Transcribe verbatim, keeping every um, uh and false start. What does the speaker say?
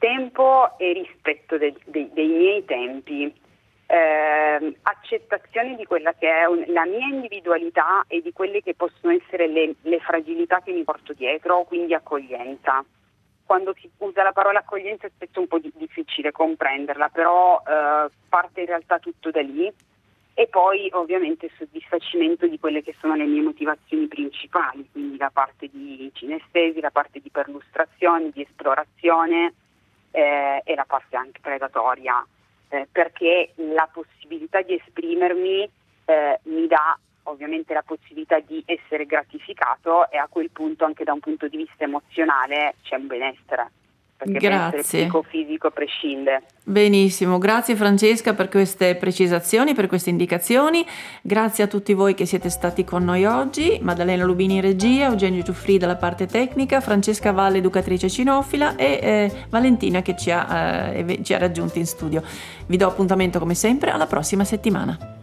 tempo e rispetto de- de- dei miei tempi, eh, accettazione di quella che è un- la mia individualità e di quelle che possono essere le, le fragilità che mi porto dietro, quindi accoglienza. Quando si usa la parola accoglienza è spesso un po' di- difficile comprenderla, però eh, parte in realtà tutto da lì. E poi ovviamente il soddisfacimento di quelle che sono le mie motivazioni principali, quindi la parte di cinestesi, la parte di perlustrazione, di esplorazione eh, e la parte anche predatoria, eh, perché la possibilità di esprimermi eh, mi dà ovviamente la possibilità di essere gratificato, e a quel punto anche da un punto di vista emozionale c'è un benessere, perché il benessere Grazie. psicofisico prescinde. Benissimo, grazie Francesca per queste precisazioni, per queste indicazioni. Grazie a tutti voi che siete stati con noi oggi. Maddalena Lubini in regia, Eugenio Giuffrida dalla parte tecnica, Francesca Valle, educatrice cinofila, e eh, Valentina che ci ha, eh, ci ha raggiunti in studio. Vi do appuntamento come sempre alla prossima settimana.